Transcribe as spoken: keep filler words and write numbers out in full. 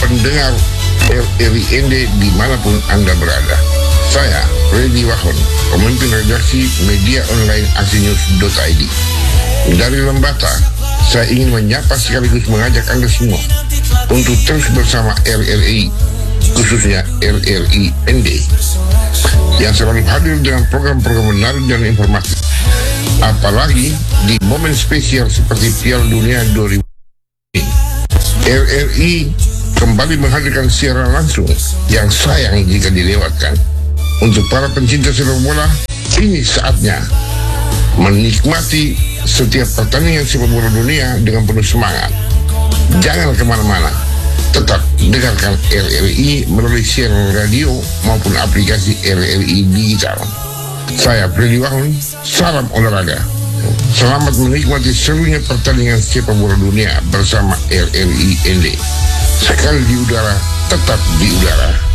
pendengar R R I N D dimanapun Anda berada. Saya, Freddy Wahon, pemimpin redaksi media online aksinews dot I D. Dari Lembata, saya ingin menyapa sekaligus mengajak Anda semua untuk terus bersama R R I, khususnya R R I N D, yang selalu hadir dengan program-program menarik dan informatif. Apalagi di momen spesial seperti Piala Dunia dua ribu ini. R R I kembali menghadirkan siaran langsung yang sayang jika dilewatkan. Untuk para pencinta sepak bola, ini saatnya menikmati setiap pertandingan sepak bola dunia dengan penuh semangat. Jangan kemana-mana, tetap dengarkan R R I melalui siaran radio maupun aplikasi R R I digital. Saya Freddy Wahon, salam olahraga. Selamat menikmati serunya pertandingan sepak bola dunia bersama R R I N D. Sekali di udara, tetap di udara.